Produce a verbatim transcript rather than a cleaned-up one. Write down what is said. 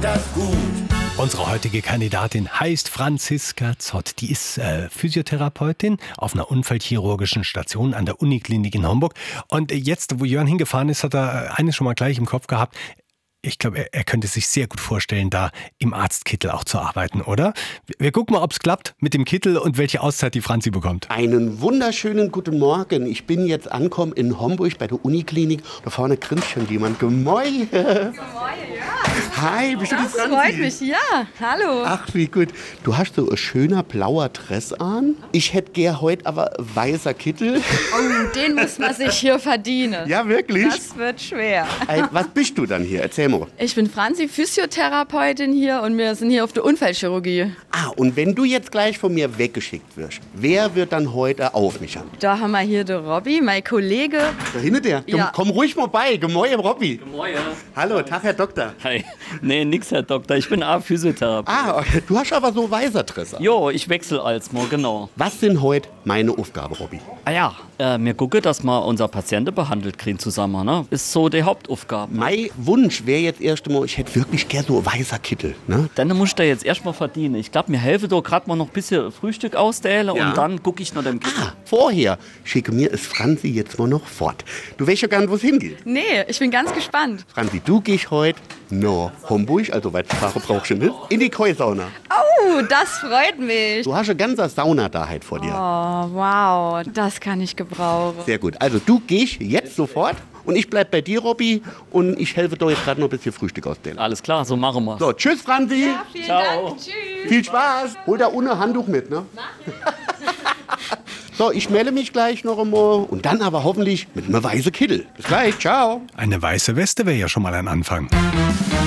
das gut. Unsere heutige Kandidatin heißt Franziska Zott. Die ist äh, Physiotherapeutin auf einer unfallchirurgischen Station an der Uniklinik in Homburg. Und jetzt, wo Jörn hingefahren ist, hat er eines schon mal gleich im Kopf gehabt. Ich glaube, er, er könnte sich sehr gut vorstellen, da im Arztkittel auch zu arbeiten, oder? Wir gucken mal, ob es klappt mit dem Kittel und welche Auszeit die Franzi bekommt. Einen wunderschönen guten Morgen. Ich bin jetzt angekommen in Homburg bei der Uniklinik. Da vorne grinst schon jemand. Gemäu. Hi, bist du die Das Franzi? freut mich, ja. Hallo. Ach, wie gut. Du hast so ein schöner blauer Dress an. Ich hätte gern heute aber weißer Kittel. Oh, den muss man sich hier verdienen. Ja, wirklich? Das wird schwer. Ey, was bist du dann hier? Erzähl mal. Ich bin Franzi, Physiotherapeutin hier und wir sind hier auf der Unfallchirurgie. Ah, und wenn du jetzt gleich von mir weggeschickt wirst, wer wird dann heute auf mich an? Da haben wir hier den Robby, mein Kollege. Da hinter der. Gem- Ja. Komm ruhig mal bei. Gemäu, Robby. Moje. Hallo, Tag, Herr Doktor. Hi. Nee, nix, Herr Doktor. Ich bin auch Physiotherapeut. Ah, okay. Du hast aber so weißer Dress an. Jo, ich wechsle als mal, genau. Was sind heute meine Aufgabe, Robby? Ah ja, äh, mir gucke, dass wir unser Patienten behandelt kriegen zusammen, ne? Ist so die Hauptaufgabe. Mein Wunsch wäre jetzt erst einmal, ich hätte wirklich gern so ein weißer Kittel. Ne? Dann musst du jetzt erstmal verdienen. Ich glaube, mir helfe doch gerade mal noch ein bisschen Frühstück ausdehlen Ja. und dann gucke ich nach dem Kittel. Ah, vorher schicke mir ist Franzi jetzt mal noch fort. Du weißt ja gar nicht, wo es hingeht. Nee, ich bin ganz gespannt. Franzi, du gehst heute nach Homburg, also weit Sprache brauchst du nicht, in die Koi-Sauna. Oh, das freut mich. Du hast eine ganze Sauna da halt vor dir. Oh, wow, das kann ich gebrauchen. Sehr gut. Also du gehst jetzt sofort und ich bleib bei dir, Robby, und ich helfe dir jetzt gerade noch ein bisschen Frühstück ausdehnen. Alles klar, so machen wir. So, tschüss, Franzi. Vielen Ciao. Dank, tschüss. Viel Spaß. Hol da ohne Handtuch mit, ne? So, ich melde mich gleich noch einmal und dann aber hoffentlich mit einem weißen Kittel. Bis gleich, ciao. Eine weiße Weste wäre ja schon mal ein Anfang.